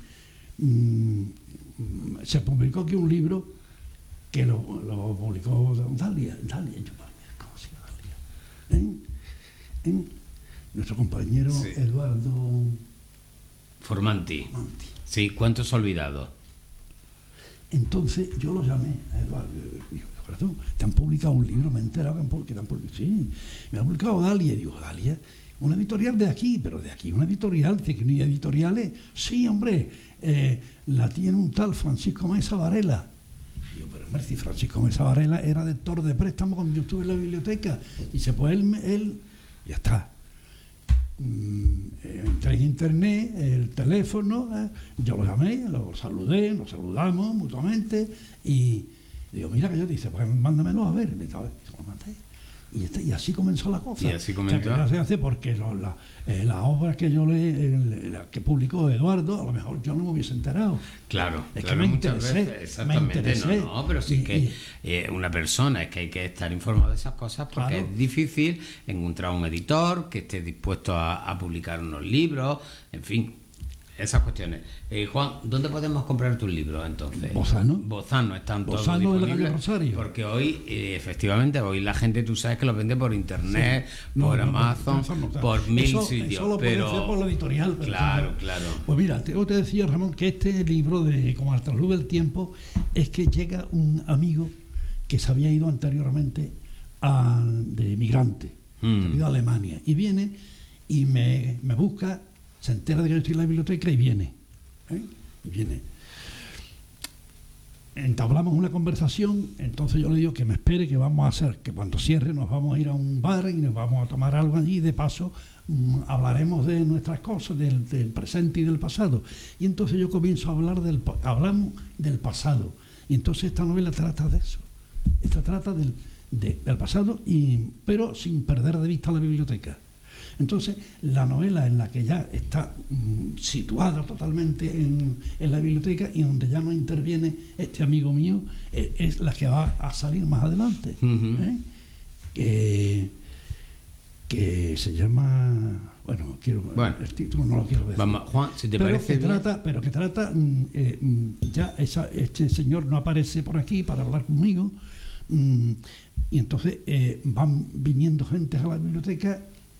mm, se publicó aquí un libro que lo, lo publicó Dalia. Dalia, yo ¿cómo se llama Dalia? ¿En? ¿En? Nuestro compañero sí. Eduardo Formanti. Formanti. Sí, ¿cuántos olvidados? Entonces yo lo llamé a Eduardo. Perdón, te han publicado un libro, me he enterado que te han publicado. Sí, me ha publicado Dalia. Y digo, Dalia, una editorial de aquí, pero de aquí una editorial, dice que no hay editoriales. Sí, hombre, eh, la tiene un tal Francisco Mesa Varela. Y yo, pero Merci, Francisco Mesa Varela era lector de préstamo cuando yo estuve en la biblioteca. Y dice, pues él, él ya está. Entré en internet, el teléfono, eh, yo lo llamé, lo saludé, nos saludamos mutuamente y digo, mira que yo dice, pues mándamelo a ver, y se lo mandé. Y, este, y así comenzó la cosa. Y así comenzó. O sea, que se hace porque lo, la, eh, las obras que yo le, eh, la que publicó Eduardo, a lo mejor yo no me hubiese enterado. Claro, es claro, que me muchas interesé, veces, exactamente. Me interesé. No, no, pero sí y, que y, eh, una persona es que hay que estar informado de esas cosas porque claro. es difícil encontrar un editor que esté dispuesto a, a publicar unos libros, en fin. Esas cuestiones. Eh, Juan, ¿dónde podemos comprar tus libros entonces? Bozano. Bozano, están todos Bozano disponibles. De la calle Rosario. Porque hoy, eh, efectivamente, hoy la gente, tú sabes que los vende por internet, sí. no, por no, Amazon, no, no, por mil eso, sitios. Eso lo pero... puede hacer por la editorial. Pero claro, claro, claro. Pues mira, te, yo te decía, Ramón, que este libro de Como al trasluz del tiempo es que llega un amigo que se había ido anteriormente a, de migrante, mm. se había ido a Alemania, y viene y me, me busca, se entera de que yo estoy en la biblioteca y viene. ¿Eh? Y viene. Entablamos una conversación, entonces yo le digo que me espere, que vamos a hacer, que cuando cierre nos vamos a ir a un bar y nos vamos a tomar algo allí, y de paso mmm, hablaremos de nuestras cosas, del, del presente y del pasado. Y entonces yo comienzo a hablar del, hablamos del pasado. Y entonces esta novela trata de eso. Esta trata del, de, del pasado, y, pero sin perder de vista la biblioteca. Entonces, la novela en la que ya está mm, situada totalmente en, en la biblioteca y donde ya no interviene este amigo mío, eh, es la que va a salir más adelante. Uh-huh. ¿eh? que, que se llama... Bueno, quiero, bueno, el título no lo quiero decir. Vamos, Juan, si te pero parece que trata, pero que trata... Mm, eh, mm, ya esa, este señor no aparece por aquí para hablar conmigo, mm, y entonces eh, van viniendo gente a la biblioteca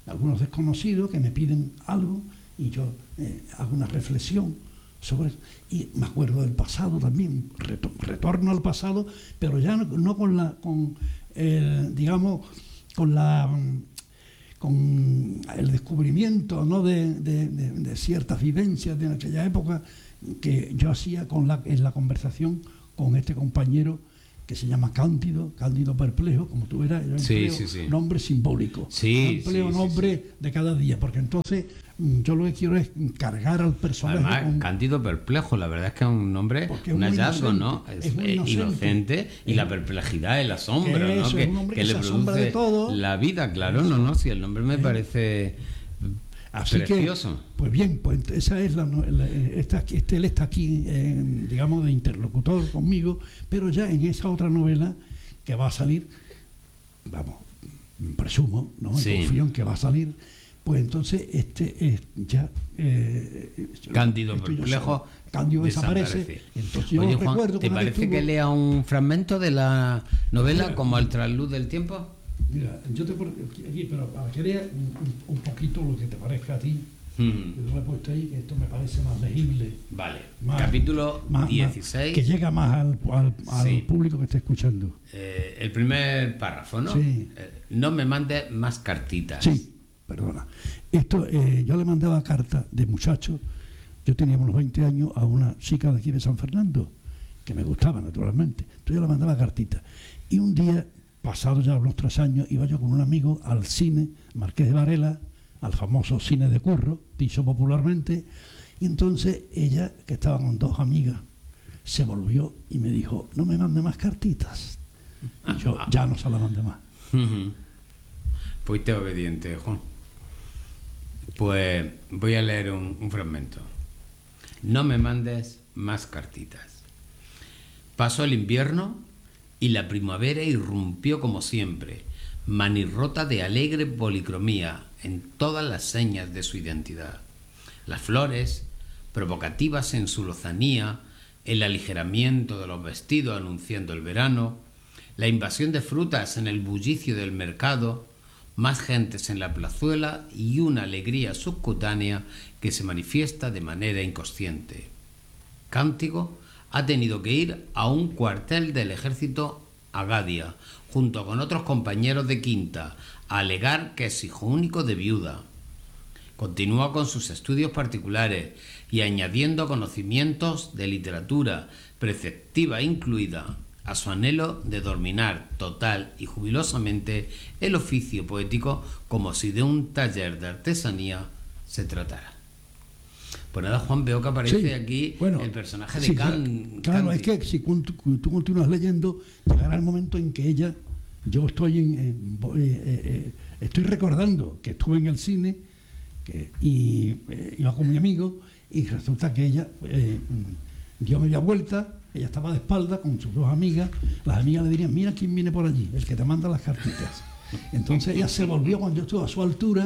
algunos desconocidos que me piden algo y yo eh, hago una reflexión sobre eso. Y me acuerdo del pasado también, reto, retorno al pasado, pero ya no, no con la, con el, digamos, con la con el descubrimiento, ¿no?, de, de, de, de ciertas vivencias de aquella época que yo hacía con la, en la conversación con este compañero que se llama Cándido, Cándido Perplejo, como tú verás, yo sí, empleo sí, sí. nombre simbólico, sí, empleo sí, nombre sí, sí. de cada día, porque entonces yo lo que quiero es cargar al personaje. Además, con... Cándido Perplejo, la verdad es que es un nombre, Porque un es hallazgo, inocente, ¿no? Es, es muy eh, inocente. inocente y Es- la perplejidad, el asombro, Eso, ¿no? es Que, un hombre que que le se asombra de produce todo. la vida, claro, no, no, si el nombre me parece Así precioso. que, pues bien, pues esa es la, la esta, este él está aquí, eh, digamos, de interlocutor conmigo, pero ya en esa otra novela que va a salir, vamos, presumo, ¿no? Sí. Confío en que va a salir, pues entonces este es ya eh, Cándido estoy yo Perplejo solo. Cándido desaparece. desaparece. Entonces yo Oye, Juan, recuerdo ¿te que una vez parece que tuvo- lea un fragmento de la novela Mira. como Al trasluz del tiempo? Mira, yo te pongo aquí, pero para que veas un, un poquito lo que te parezca a ti, Mm, yo lo he puesto ahí, que esto me parece más legible. Vale, Más- capítulo más- más- dieciséis, que llega más al, al- al Sí. público que está escuchando. eh, el primer párrafo, ¿no? Sí. Eh, no me mandes más cartitas. Sí, perdona. Esto, eh, yo le mandaba cartas de muchacho, yo tenía unos veinte años, a una chica de aquí de San Fernando, que me gustaba naturalmente. Entonces yo le mandaba cartitas. Y un día, pasado ya unos tres años, iba yo con un amigo al cine, Marqués de Varela, al famoso cine de Curro, dicho popularmente, y entonces ella, que estaba con dos amigas, se volvió y me dijo, no me mande más cartitas. Y yo ya no se la mandé más. Ujú. Fuiste obediente, Juan. Pues voy a leer un, un fragmento. No me mandes más cartitas. Pasó el invierno y la primavera irrumpió como siempre, manirrota de alegre policromía en todas las señas de su identidad. Las flores, provocativas en su lozanía, el aligeramiento de los vestidos anunciando el verano, la invasión de frutas en el bullicio del mercado, más gentes en la plazuela y una alegría subcutánea que se manifiesta de manera inconsciente. Cántigo ha tenido que ir a un cuartel del ejército a Gadia, junto con otros compañeros de quinta, a alegar que es hijo único de viuda. Continúa con sus estudios particulares y añadiendo conocimientos de literatura, preceptiva incluida, a su anhelo de dominar total y jubilosamente el oficio poético como si de un taller de artesanía se tratara. Pues nada, Juan, veo que aparece Sí, aquí bueno, el personaje de sí, Can. Claro, Canti. es que si tú, tú continúas leyendo, llegará el momento en que ella, yo estoy en, en- eh, eh, eh, estoy recordando que estuve en el cine que, y eh, iba con mi amigo y resulta que ella eh, dio media vuelta, ella estaba de espalda con sus dos amigas, las amigas le dirían, mira quién viene por allí, el que te manda las cartitas. Entonces ella se volvió cuando yo estuve a su altura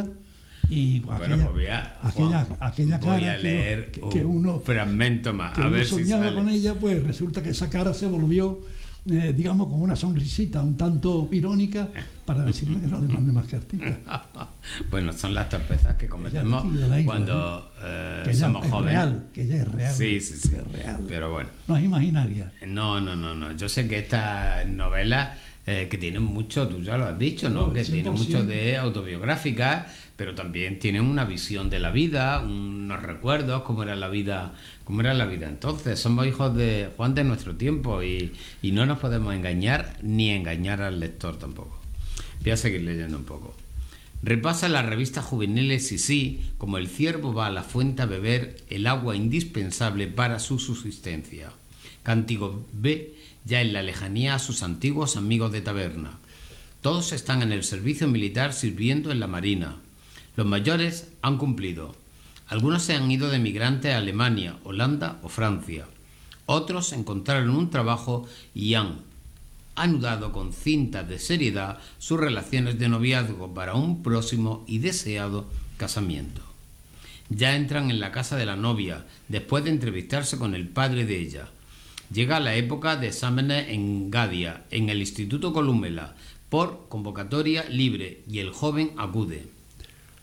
y Bueno, aquella, pues voy a, aquella, Juan, aquella voy cara a leer que, que un uno fragmento más, que a uno ver si soñaba sale. con ella, pues resulta que esa cara se volvió, eh, digamos, con una sonrisita un tanto irónica para decirme que no le mande más cartitas. Bueno, son las torpezas que cometemos Ella de aquí, de la isla, cuando eh, Que ella somos es jóvenes. real, que ella es real. Sí, sí, sí. que es real. Pero bueno, No es imaginaria. no, no, no, no. Yo sé que estas novelas eh, que tienen mucho, tú ya lo has dicho, ¿no? No, Que cien tienen por mucho ciento. de autobiográficas, pero también tienen una visión de la vida, unos recuerdos, cómo era la vida, cómo era la vida entonces. Somos hijos de Juan de nuestro tiempo y, y no nos podemos engañar ni engañar al lector tampoco. Voy a seguir leyendo un poco. Repasa las revistas juveniles y sí, como el ciervo va a la fuente a beber el agua indispensable para su subsistencia. Cántigo ve ya en la lejanía a sus antiguos amigos de taberna. Todos están en el servicio militar sirviendo en la marina. Los mayores han cumplido. Algunos se han ido de migrantes a Alemania, Holanda o Francia. Otros encontraron un trabajo y han anudado con cintas de seriedad sus relaciones de noviazgo para un próximo y deseado casamiento. Ya entran en la casa de la novia, después de entrevistarse con el padre de ella. Llega la época de exámenes en Gadia, en el Instituto Columela, por convocatoria libre, y el joven acude.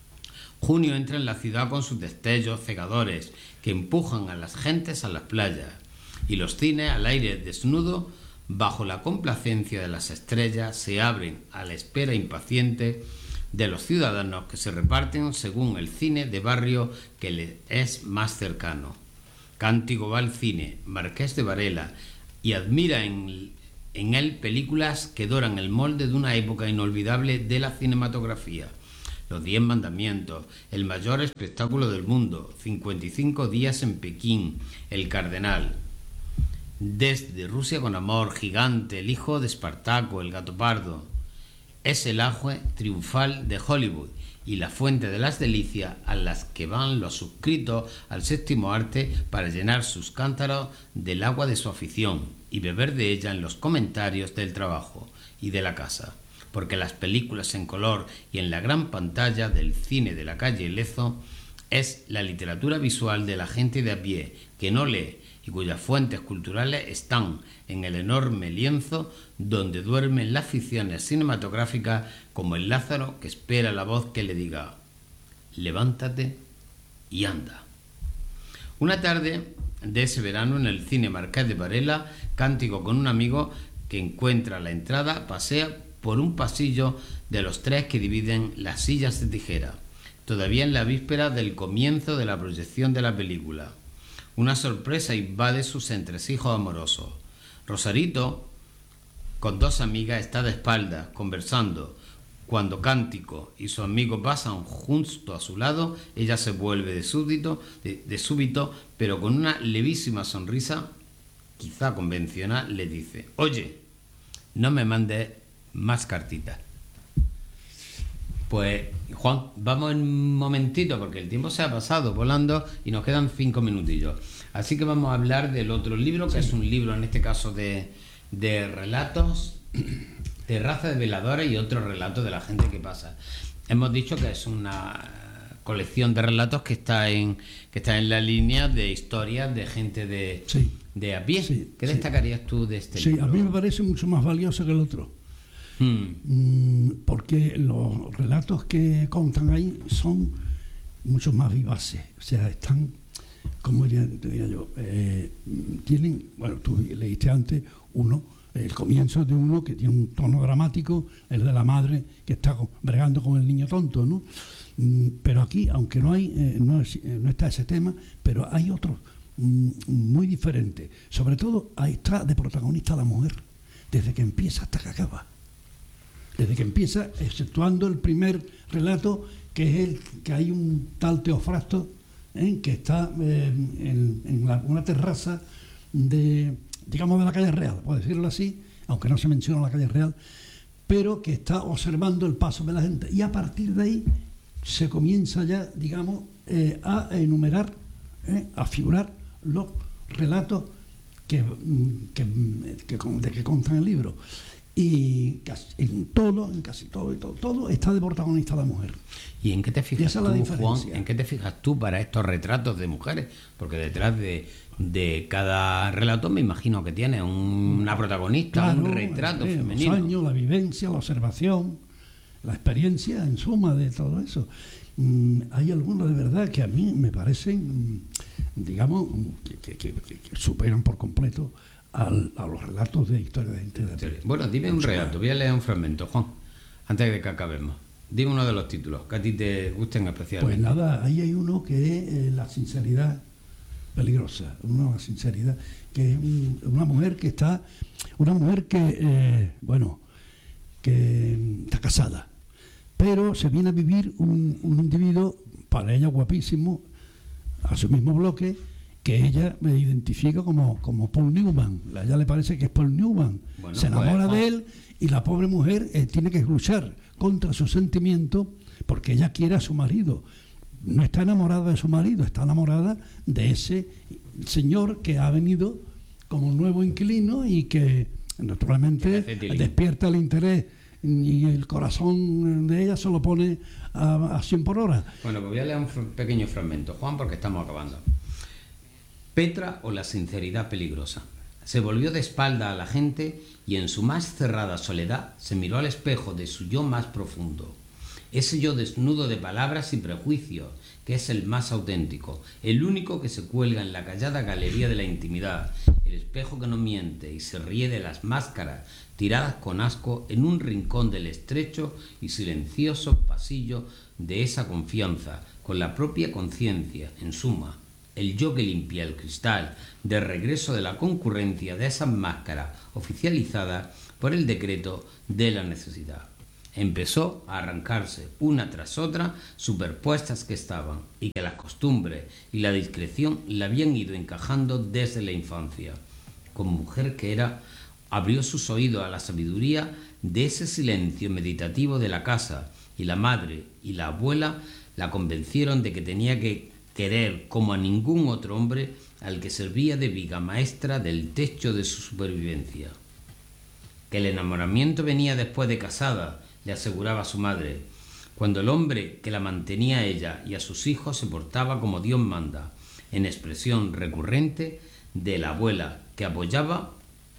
Junio entra en la ciudad con sus destellos cegadores que empujan a las gentes a las playas y los cines al aire desnudo bajo la complacencia de las estrellas se abren a la espera impaciente de los ciudadanos que se reparten según el cine de barrio que les es más cercano. Cántico va al cine, Marqués de Varela, y admira en, en él películas que doran el molde de una época inolvidable de la cinematografía. Los Diez Mandamientos, el mayor espectáculo del mundo, cincuenta y cinco días en Pekín, El Cardenal. Desde Rusia con amor, Gigante, El hijo de Espartaco, El gato pardo. Es el auge triunfal de Hollywood y la fuente de las delicias a las que van los suscritos al séptimo arte para llenar sus cántaros del agua de su afición y beber de ella en los comentarios del trabajo y de la casa, porque las películas en color y en la gran pantalla del cine de la calle Lezo es la literatura visual de la gente de a pie que no lee y cuyas fuentes culturales están en el enorme lienzo donde duermen las ficciones cinematográficas como el Lázaro que espera la voz que le diga levántate y anda. Una tarde de ese verano en el cine Marqués de Varela, Cántico con un amigo que encuentra la entrada, pasea por un pasillo de los tres que dividen las sillas de tijera, todavía en la víspera del comienzo de la proyección de la película. Una sorpresa invade sus entresijos amorosos. Rosarito, con dos amigas, está de espaldas, conversando. Cuando Cántico y su amigo pasan justo a su lado, ella se vuelve de súbito, de, de súbito, pero con una levísima sonrisa, quizá convencional, le dice: oye, no me mandes más cartitas. Pues, Juan, vamos en un momentito porque el tiempo se ha pasado volando y nos quedan cinco minutillos. Así que vamos a hablar del otro libro, que sí. Es un libro, en este caso, de, de relatos de raza de veladores y otros relatos de la gente que pasa. Hemos dicho que es una colección de relatos que está en que está en la línea de historias de gente de, sí. de a pie. Sí, ¿Qué sí. destacarías tú de este sí, libro? Sí, a mí me parece mucho más valioso que el otro. Hmm. Porque los relatos que contan ahí son mucho más vivaces, o sea, están, como diría, diría yo, eh, tienen, bueno, tú leíste antes uno, el comienzo de uno que tiene un tono dramático, el de la madre que está bregando con el niño tonto, ¿no? Pero aquí, aunque no hay, eh, no, es, no está ese tema, pero hay otros mm, muy diferentes. Sobre todo, ahí está de protagonista la mujer, desde que empieza hasta que acaba. Desde que empieza, exceptuando el primer relato, que es el que hay un tal Teofrasto, ¿eh? que está eh, en, en la, una terraza de, digamos, de la calle Real, por decirlo así, aunque no se menciona la calle Real, pero que está observando el paso de la gente. Y a partir de ahí se comienza ya, digamos, eh, a enumerar, eh, a figurar los relatos que, que, que, de que consta el libro. Y casi, en todo, en casi todo y todo, todo está de protagonista la mujer. ¿Y en qué te fijas tú, Juan? ¿En qué te fijas tú para estos retratos de mujeres? Porque detrás de, de cada relato me imagino que tiene un, una protagonista, claro, un retrato eh, femenino. Los años, la vivencia, la observación, la experiencia en suma de todo eso. Mm, hay algunos de verdad que a mí me parecen, digamos, que, que, que, que superan por completo Al, a los relatos de historia de gente de sí. Bueno, dime un relato, voy a leer un fragmento, Juan, antes de que acabemos. Dime uno de los títulos que a ti te gusten especialmente. Pues nada, ahí hay uno que es eh, la sinceridad peligrosa, una sinceridad, que es un, una mujer que está, una mujer que, eh, bueno, que está casada, pero se viene a vivir un, un individuo, para ella guapísimo, a su mismo bloque, que ella me identifica como, como Paul Newman. A ella le parece que es Paul Newman. Bueno, se enamora pues, de él y la pobre mujer eh, tiene que luchar contra su sentimiento porque ella quiere a su marido. No está enamorada de su marido, está enamorada de ese señor que ha venido como nuevo inquilino y que naturalmente despierta el interés y el corazón de ella se lo pone a, a cien por hora. Bueno, pues voy a leer un pequeño fragmento, Juan, porque estamos acabando. Petra o la sinceridad peligrosa. Se volvió de espalda a la gente y en su más cerrada soledad se miró al espejo de su yo más profundo. ese yo desnudo de palabras y prejuicios, que es el más auténtico, el único que se cuelga en la callada galería de la intimidad, el espejo que no miente y se ríe de las máscaras tiradas con asco en un rincón del estrecho y silencioso pasillo de esa confianza, con la propia conciencia, en suma, el yo que limpia el cristal de regreso de la concurrencia de esas máscaras oficializadas por el decreto de la necesidad. Empezó a arrancarse una tras otra, superpuestas que estaban, y que las costumbres y la discreción la habían ido encajando desde la infancia. Como mujer que era, abrió sus oídos a la sabiduría de ese silencio meditativo de la casa, y la madre y la abuela la convencieron de que tenía que querer como a ningún otro hombre al que servía de viga maestra del techo de su supervivencia. Que el enamoramiento venía después de casada, le aseguraba su madre, cuando el hombre que la mantenía a ella y a sus hijos se portaba como Dios manda, en expresión recurrente de la abuela que apoyaba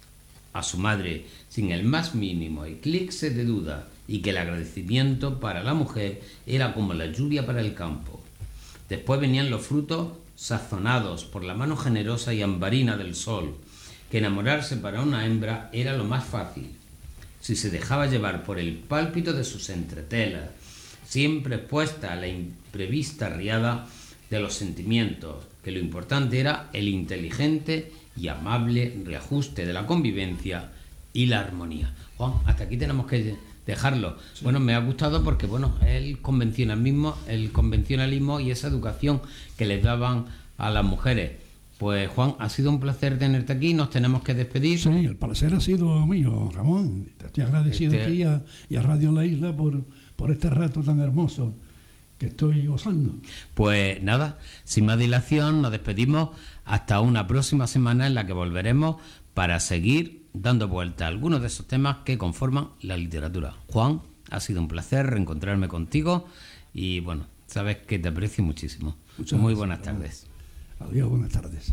a su madre sin el más mínimo eclipse de duda, y que el agradecimiento para la mujer era como la lluvia para el campo. Después venían los frutos sazonados por la mano generosa y ambarina del sol, que enamorarse para una hembra era lo más fácil, si se dejaba llevar por el pálpito de sus entretelas, siempre expuesta a la imprevista riada de los sentimientos, que lo importante era el inteligente y amable reajuste de la convivencia y la armonía. Juan, hasta aquí tenemos que dejarlo. Sí. Bueno, me ha gustado porque, bueno, el convencionalismo, el convencionalismo y esa educación que les daban a las mujeres. Pues, Juan, ha sido un placer tenerte aquí, nos tenemos que despedir. Sí, el placer ha sido mío, Ramón. Te estoy agradecido este... aquí a, y a Radio La Isla por, por este rato tan hermoso que estoy gozando. Pues nada, sin más dilación, nos despedimos hasta una próxima semana en la que volveremos para seguir dando vuelta a algunos de esos temas que conforman la literatura. Juan, ha sido un placer reencontrarme contigo y, bueno, sabes que te aprecio muchísimo. Muchas Muy gracias, buenas tardes. Adiós, buenas tardes.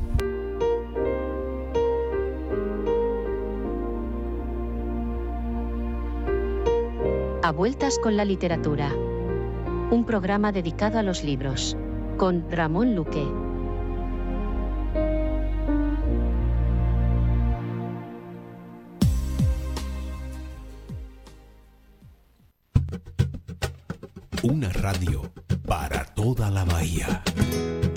A vueltas con la literatura. Un programa dedicado a los libros. Con Ramón Luque. Una radio para toda la bahía.